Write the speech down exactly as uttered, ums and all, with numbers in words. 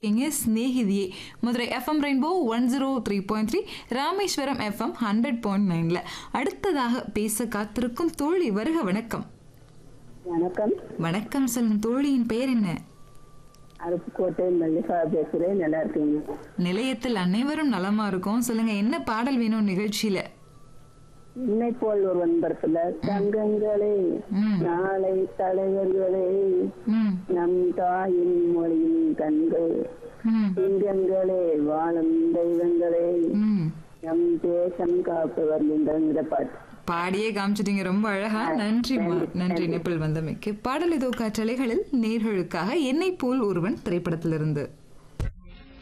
எங்க ஸ்நேகிதியே Madurai FM rainbow one zero three point three Rameswaram FM hundred point நைன்ல அடுத்ததாக பேச காத்திருக்கும் தோழி வருக. வணக்கம். வணக்கம். வணக்கம் சொல்லும் தோழியின் பெயர் என்ன? அருப்புக்கோட்டை மல்லிகா பேசுறேன். நல்லா இருக்கீங்க? நிலையத்தில் அனைவரும் நலமா இருக்கும். சொல்லுங்க, என்ன பாடல் வேணும் நிகழ்ச்சியில? இன்னை போல் ஒரு வன்பரத்துல தங்கங்களே நாளை தலைவர்களே நம் தாயின் மொழியின் கண்கள் சிங்கங்களே வாழும் தெய்வங்களே நம் தேசம் காப்பவர் என்ற பாட்டு பாடியே காமிச்சிட்டீங்க. ரொம்ப அழகா. நன்றி நன்றி நெப்பிள் வந்தமைக்கு. பாடல் இதோ காற்றலைகளில் நேர்களுக்காக என்னை போல் ஒருவன் திரைப்படத்திலிருந்து.